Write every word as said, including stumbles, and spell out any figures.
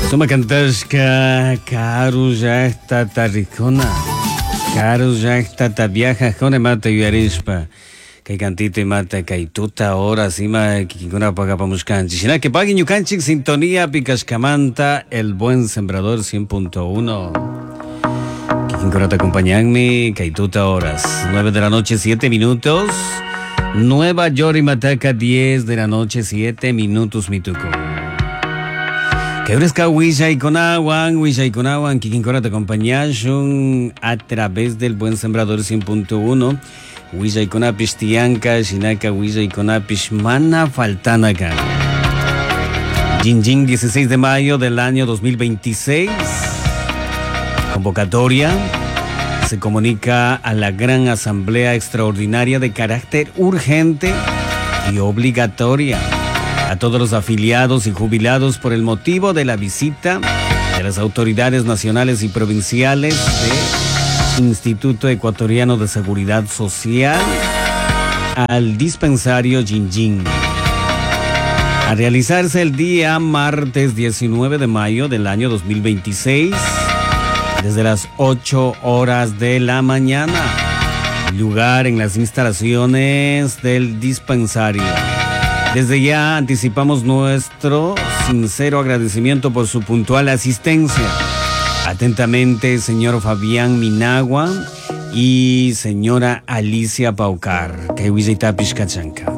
Suma cantashka, Karu ya está taricona. Karu ya está tabiaja, jone mata yuarishpa. Kay cantito y mata kay tuta hora sima kikuna paga pamushkanchi. Shina que paguen yukanchik sintonía Picashkamanta, el buen sembrador cien punto uno. Kikuna te acompañanme kay tuta horas. nueve de la noche, siete minutos. Nueva York y Mataca, diez de la noche, siete minutos, mituco. Que ofrezca Wisha y Conawan, Wisha y Conawan, Kikinkora te acompañaron a través del buen sembrador cien punto uno. Wisha y Conapish Tianca, Shinaka, Wisha y Conapish Mana Faltanaca. Jinjin, dieciséis de mayo del año dos mil veintiséis. Convocatoria. Se comunica a la gran asamblea extraordinaria de carácter urgente y obligatoria a todos los afiliados y jubilados por el motivo de la visita de las autoridades nacionales y provinciales del Instituto Ecuatoriano de Seguridad Social al dispensario Jinjin, a realizarse el día martes diecinueve de mayo del año dos mil veintiséis desde las ocho horas de la mañana. Lugar en las instalaciones del dispensario. Desde ya anticipamos nuestro sincero agradecimiento por su puntual asistencia. Atentamente, señor Fabián Minagua y señora Alicia Paucar. Que huizita pishkachanka.